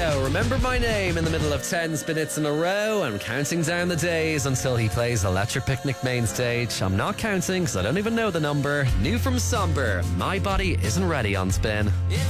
Dio, Remember My Name, in the middle of 10 spin hits in a row. I'm counting down the days until he plays Electric Picnic main stage. I'm not counting because I don't even know the number. New from Somber, My Body Isn't Ready on Spin.